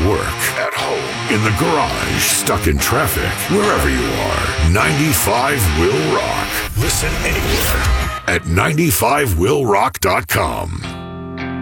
work, at home, in the garage, stuck in traffic, wherever you are, 95 will rock. Listen anywhere at 95willrock.com.